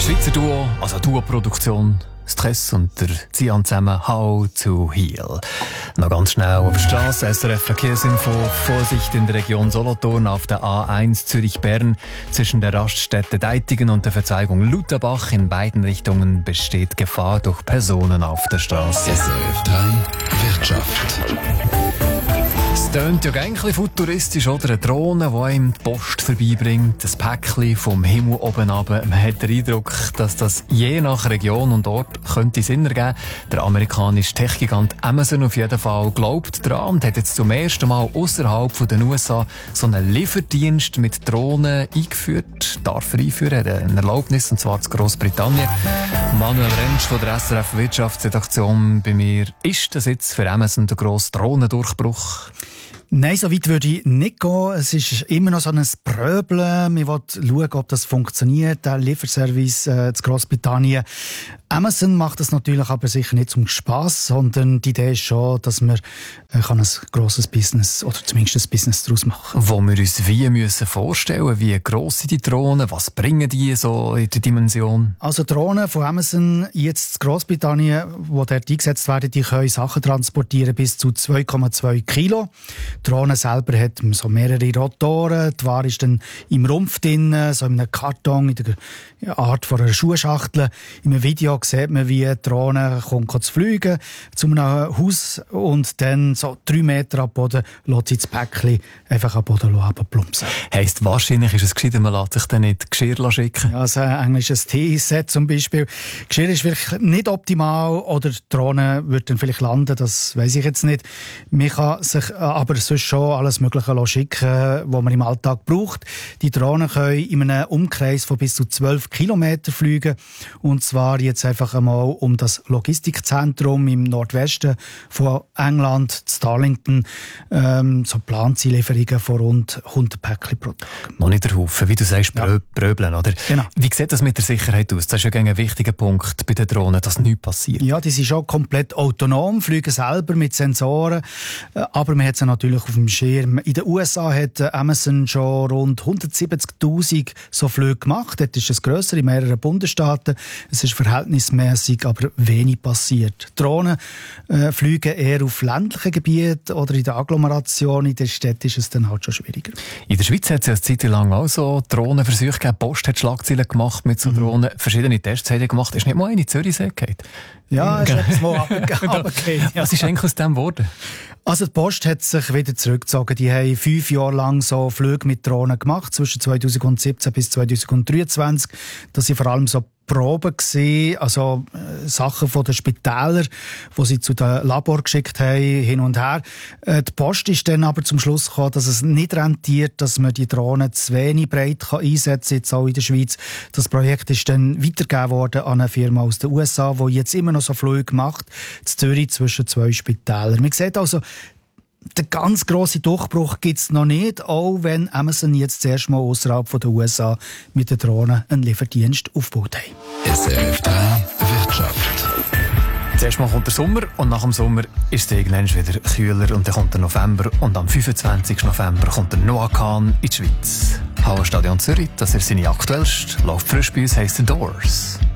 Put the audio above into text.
Schweizer Duo, also Duo-Produktion, Stress und der Zian zusammen «How to Heal». Noch ganz schnell auf der Straße, SRF Verkehrsinfo. Vorsicht in der Region Solothurn auf der A1 Zürich-Bern. Zwischen der Raststätte Deitigen und der Verzweigung Lutherbach in beiden Richtungen besteht Gefahr durch Personen auf der Straße. SRF 3 Wirtschaft. Es tönt ja ein bisschen futuristisch, oder? Eine Drohne, die einem die Post vorbeibringt, ein Päckchen vom Himmel oben runter. Man hat den Eindruck, dass das je nach Region und Ort könnte Sinn ergeben. Der amerikanische Tech-Gigant Amazon auf jeden Fall glaubt daran und hat jetzt zum ersten Mal außerhalb der USA so einen Lieferdienst mit Drohnen eingeführt. Darf er einführen? Ein Erlaubnis, und zwar in Großbritannien. Manuel Rentsch von der SRF Wirtschaftsredaktion bei mir. Ist das jetzt für Amazon der grosse Drohnendurchbruch? Nein, so weit würde ich nicht gehen. Es ist immer noch so ein Pröbeln. Wir wollen schauen, ob das funktioniert, der Lieferservice in Großbritannien. Amazon macht das natürlich aber sicher nicht zum Spass, sondern die Idee ist schon, dass man ein grosses Business oder zumindest ein Business daraus machen kann. Wo wir uns müssen vorstellen, wie gross sind die Drohnen, was bringen die so in der Dimension? Also Drohnen von Amazon jetzt in Großbritannien, die dort eingesetzt werden, die können Sachen transportieren bis zu 2,2 Kilo. Die Drohne selber hat so mehrere Rotoren. Die Ware ist dann im Rumpf drin, so in einem Karton, in der Art von einer Schuhschachtel. In einem Video sieht man, wie die Drohne kommt zu fliegen zu einem Haus und dann so 3 Meter ab Boden lässt sie das Päckchen einfach am Boden runterplumpsen. Heisst, wahrscheinlich ist es gescheiter, man lässt sich dann nicht Geschirr schicken? Ja, also ein englisches Teeset zum Beispiel. Geschirr ist vielleicht nicht optimal oder die Drohne wird dann vielleicht landen, das weiss ich jetzt nicht. Man kann sich aber sonst schon alles Mögliche schicken, was man im Alltag braucht. Die Drohnen können in einem Umkreis von bis zu 12 Kilometer fliegen. Und zwar jetzt einfach einmal um das Logistikzentrum im Nordwesten von England, Darlington. So plant sie Lieferungen von rund 100 Päckchen pro Tag. Noch nicht der Haufen, wie du sagst, Pröbeln, oder? Genau. Wie sieht das mit der Sicherheit aus? Das ist ja ein wichtiger Punkt bei den Drohnen, dass nichts passiert. Ja, die sind schon komplett autonom, fliegen selber mit Sensoren, aber man hat sie natürlich auf dem Schirm. In den USA hat Amazon schon rund 170'000 so Flüge gemacht. Dort ist es grösser in mehreren Bundesstaaten. Es ist verhältnismäßig, aber wenig passiert. Drohnen fliegen eher auf ländlichen Gebieten oder in der Agglomeration. In der Stadt ist es dann halt schon schwieriger. In der Schweiz hat es ja eine Zeit lang auch so Drohnenversuche gegeben. Post hat Schlagzeilen gemacht mit so Drohnen. Verschiedene Tests haben gemacht. Ist nicht mal eine in Zürichsee gefallen? Ja, ist jetzt mal runtergefallen. Was ist eigentlich aus dem geworden? Also die Post hat sich wieder zurückgezogen. Die haben 5 Jahre lang so Flüge mit Drohnen gemacht, zwischen 2017 bis 2023. Das sind vor allem so Proben gesehen, also Sachen von den Spitälern, die sie zu den Labor geschickt haben, hin und her. Die Post ist dann aber zum Schluss gekommen, dass es nicht rentiert, dass man die Drohnen zu wenig breit einsetzen kann, jetzt auch in der Schweiz. Das Projekt ist dann weitergegeben worden an eine Firma aus den USA, die jetzt immer noch so Flüge macht, in Zürich zwischen 2 Spitälern. Man sieht also, der ganz grosse Durchbruch gibt es noch nicht, auch wenn Amazon jetzt zuerst mal außerhalb der USA mit den Drohnen einen Lieferdienst aufgebaut hat. SRF 3 Wirtschaft. Zuerst mal kommt der Sommer und nach dem Sommer ist es irgendwann wieder kühler und dann kommt der November und am 25. November kommt der Noah Khan in die Schweiz. Hallenstadion Zürich, das ist seine aktuellste. Läuft frisch bei uns, heisst The Doors.